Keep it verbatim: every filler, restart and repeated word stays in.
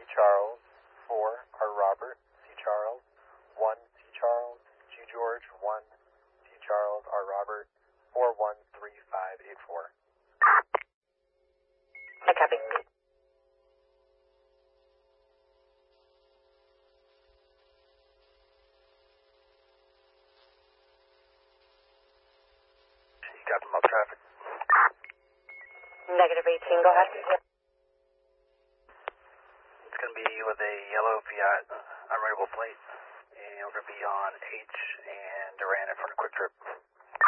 Charles, four R Robert, C Charles, one C Charles, G George, one C Charles, R Robert, four one three five eight four. I copy. You got them up traffic. Negative eighteen, go ahead. It's going to be with a yellow Fiat uh, unreadable plate, and we're going to be on H and Duran in front of Quick Trip.